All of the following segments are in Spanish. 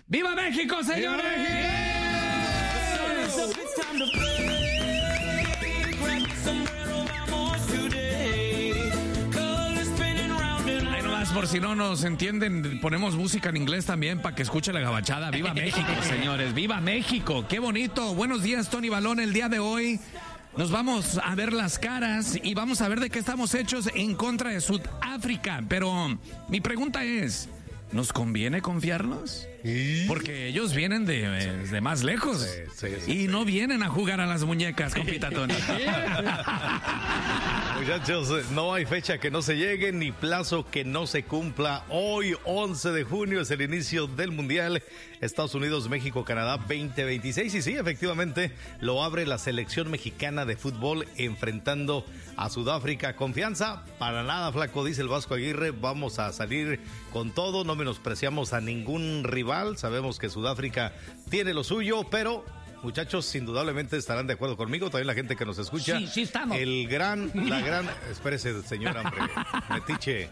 ¡Viva México, señores! Ahí nomás, por si no nos entienden, ponemos música en inglés también para que escuche la gabachada. ¡Viva México, señores! ¡Viva México! ¡Qué bonito! Buenos días, Tony Balón. El día de hoy nos vamos a ver las caras y vamos a ver de qué estamos hechos en contra de Sudáfrica. Pero mi pregunta es, ¿nos conviene confiarnos? Porque ellos vienen de más lejos y no vienen a jugar a las muñecas, compita Tony. Muchachos, no hay fecha que no se llegue ni plazo que no se cumpla. Hoy, 11 de junio, es el inicio del Mundial Estados Unidos, México, Canadá 2026. Y sí, efectivamente, lo abre la selección mexicana de fútbol enfrentando a Sudáfrica. Confianza, para nada, flaco, dice el Vasco Aguirre. Vamos a salir con todo, no menospreciamos a ningún rival. Sabemos que Sudáfrica tiene lo suyo, pero muchachos, indudablemente estarán de acuerdo conmigo, también la gente que nos escucha. Sí, estamos. Espérese, señora, hombre, metiche.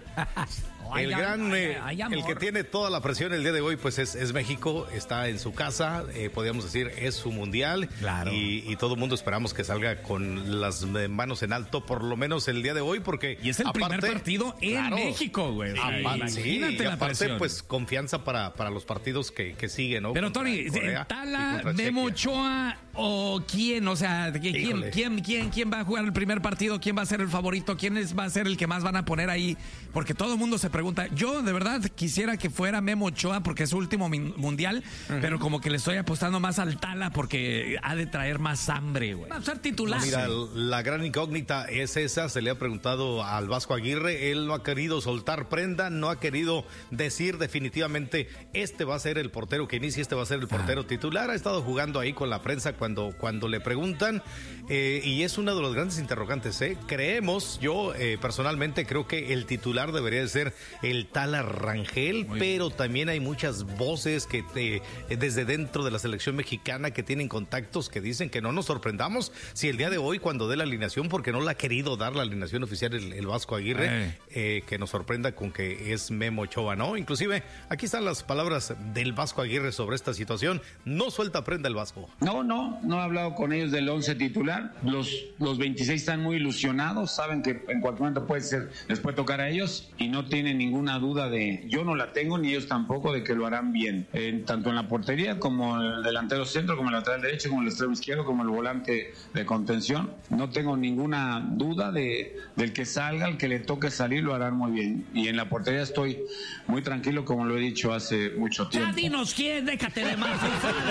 El que tiene toda la presión el día de hoy, pues es México, está en su casa, podríamos decir, es su mundial. Claro. Y todo el mundo esperamos que salga con las manos en alto, por lo menos el día de hoy, porque... Y es el primer partido en México, güey. Imagínate la presión. Pues confianza para los partidos que siguen, ¿no? Pero Tony, ¿Tala, Memo Ochoa o quién? O sea, ¿quién va a jugar el primer partido? ¿Quién va a ser el favorito? ¿Quién va a ser el que más van a poner ahí? Porque todo el mundo se pregunta. Yo de verdad quisiera que fuera Memo Ochoa porque es su último mundial, pero como que le estoy apostando más al Tala porque ha de traer más hambre, güey. Va a ser titular. No, mira, la gran incógnita es esa, se le ha preguntado al Vasco Aguirre, él no ha querido soltar prenda, no ha querido decir definitivamente este va a ser el portero que inicie, este va a ser el portero titular, ha estado jugando ahí con la prensa cuando le preguntan, y es uno de los grandes interrogantes, creemos, yo personalmente creo que el titular debería de ser el Tala Rangel, pero también hay muchas voces que desde dentro de la selección mexicana que tienen contactos que dicen que no nos sorprendamos si el día de hoy cuando dé la alineación, porque no la ha querido dar la alineación oficial el Vasco Aguirre, que nos sorprenda con que es Memo Ochoa, ¿no? Inclusive, aquí están las palabras del Vasco Aguirre sobre esta situación. No suelta prenda el Vasco. No he hablado con ellos del 11 titular. Los 26 están muy ilusionados, saben que en cualquier momento les puede tocar a ellos y no tienen ninguna duda yo no la tengo ni ellos tampoco de que lo harán bien, tanto en la portería como el delantero centro, como el lateral derecho, como el extremo izquierdo, como el volante de contención. No tengo ninguna duda del que salga, el que le toque salir lo harán muy bien, y en la portería estoy muy tranquilo, como lo he dicho hace mucho tiempo. Ya dinos quién, déjate de más,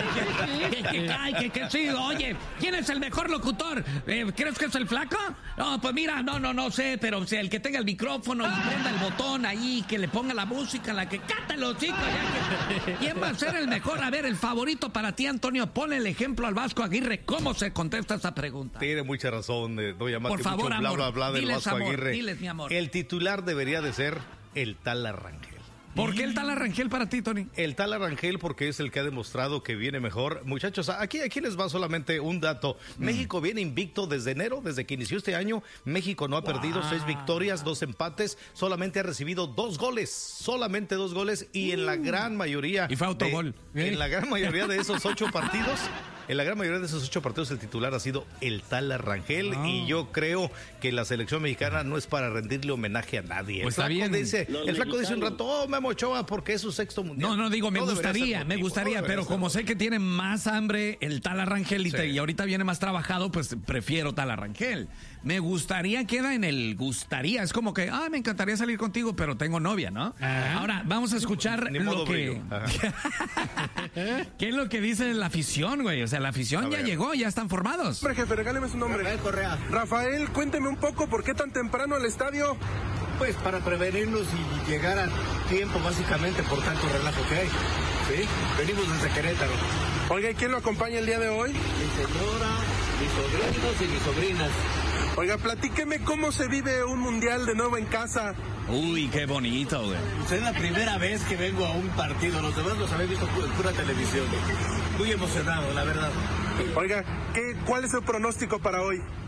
que sí, oye, ¿quién es el mejor locutor? ¿Crees que es el Flaco? No, pues mira, no sé, pero el que tenga el micrófono y prenda el botón ahí, que le ponga la música, la que canta los chicos. ¿Quién va a ser el mejor? A ver, el favorito para ti, Antonio. Ponle el ejemplo al Vasco Aguirre. ¿Cómo se contesta esa pregunta? Tiene mucha razón, por favor, mucho bla, bla, del diles, Vasco amor, Aguirre. Diles, mi amor. El titular debería de ser el Tala Rangel. ¿Por qué el Tala Rangel para ti, Tony? El Tala Rangel porque es el que ha demostrado que viene mejor. Muchachos, aquí les va solamente un dato. México viene invicto desde enero, desde que inició este año. México no ha perdido, 6 victorias, 2 empates. Solamente ha recibido 2 goles. Solamente 2 goles. Y en la gran mayoría... Y fue autogol. En la gran mayoría de esos 8 partidos... En la gran mayoría de esos 8 partidos el titular ha sido el Tala Rangel, y yo creo que la selección mexicana no es para rendirle homenaje a nadie. Pues el Flaco dice un rato, Memo Ochoa, porque es su 6º mundial. No, digo, me gustaría, pero como sé que tiene más hambre el Tala Rangel y ahorita viene más trabajado, pues prefiero Tala Rangel. Me gustaría, queda en el gustaría, es como que, me encantaría salir contigo, pero tengo novia, ¿no? Ahora, vamos a escuchar lo que... ¿Qué es lo que dice la afición, güey? O sea, la afición ya llegó, ya están formados. Hombre, jefe, regáleme su nombre. Rafael Correa. Rafael, cuénteme un poco, ¿por qué tan temprano al estadio? Pues para prevenirnos y llegar a tiempo, básicamente, por tanto relajo que hay. ¿Sí? Venimos desde Querétaro. Oiga, ¿y quién lo acompaña el día de hoy? Mi señora, mis sobrinos y mis sobrinas. Oiga, platíqueme cómo se vive un mundial de nuevo en casa. Uy, qué bonito, güey. Pues es la primera vez que vengo a un partido. Los demás los había visto en pura televisión. Muy emocionado, la verdad. Oiga, ¿cuál es el pronóstico para hoy?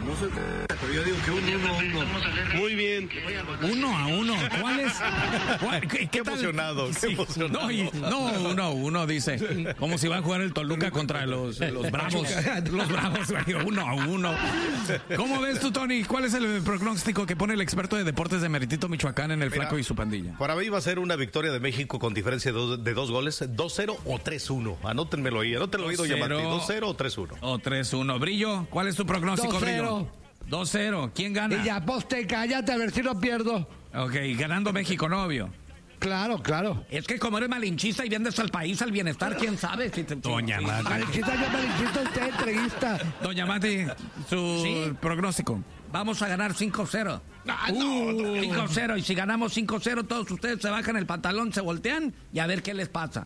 No soy pero yo digo que 1-1. Muy bien. 1-1. ¿Cuál es? Qué emocionado, qué emocionado. No, 1-1 dice. Como si va a jugar el Toluca contra los Bravos. Los Bravos, 1-1. ¿Cómo ves tú, Tony? ¿Cuál es el pronóstico que pone el experto de deportes de Meritito Michoacán en el Flaco y su pandilla? Para mí va a ser una victoria de México con diferencia de 2 goles, 2-0 o 3-1. Anótenmelo ahí, anótenlo oído, Yamati. 2-0 o 3-1. O 3-1. Brillo, ¿cuál es tu pronóstico, 2-0. Brillo? 2-0. ¿Quién gana? Y ya, poste, cállate, a ver si lo pierdo. Ok, ganando México, novio. Claro. Es que como eres malinchista y vienes al país, al bienestar, ¿quién sabe? Si te... Doña Mati. Malinchista, usted entrevista. Doña Mati, su pronóstico. Vamos a ganar 5-0. 5-0. Y si ganamos 5-0, todos ustedes se bajan el pantalón, se voltean y a ver qué les pasa.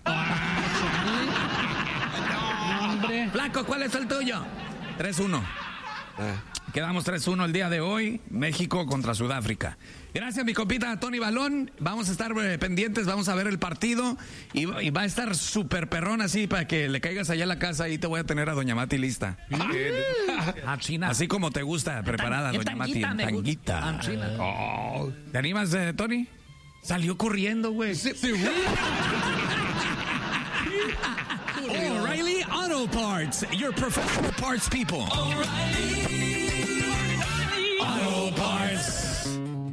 Hombre. Flaco, ¿cuál es el tuyo? 3-1. Quedamos 3-1 el día de hoy, México contra Sudáfrica. Gracias, mi compita Tony Balón. Vamos a estar pendientes, vamos a ver el partido y va a estar súper perrón así para que le caigas allá a la casa y te voy a tener a Doña Mati lista. Así como te gusta, preparada, Doña Mati. En tanguita. Oh. ¿Te animas, Tony? Salió corriendo, güey. O'Reilly Auto Parts, your professional parts people. O'Reilly Auto Parts.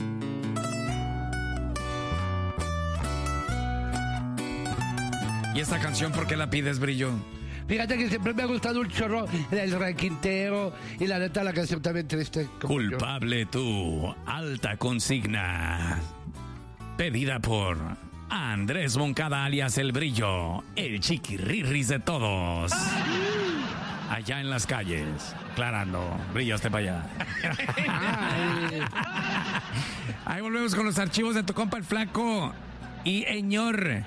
¿Y esta canción por qué la pides, Brillo? Fíjate que siempre me ha gustado un chorro el requinteo y la neta la canción también triste. Culpable tú, alta consigna. Pedida por Andrés Moncada alias El Brillo, el chiquirrirris de todos. Allá en las calles, aclarando. Brillo, hasta para allá. Ahí volvemos con los archivos de tu compa el Flaco. Y señor.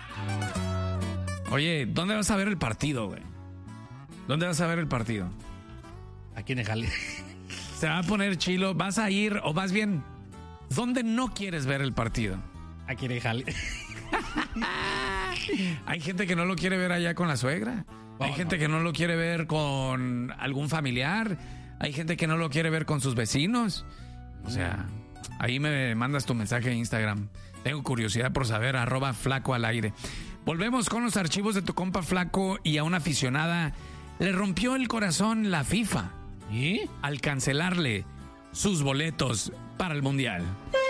Oye, ¿dónde vas a ver el partido, güey? ¿Dónde vas a ver el partido? Aquí en el Jale. Se va a poner chilo. ¿Vas a ir, o más bien, dónde no quieres ver el partido? Aquí en el Jale. Hay gente que no lo quiere ver allá con la suegra. Hay gente que no lo quiere ver con algún familiar. Hay gente que no lo quiere ver con sus vecinos. O sea, ahí me mandas tu mensaje en Instagram. Tengo curiosidad por saber, @Flaco al aire. Volvemos con los archivos de tu compa Flaco y a una aficionada le rompió el corazón la FIFA. ¿Y? Al cancelarle sus boletos para el Mundial.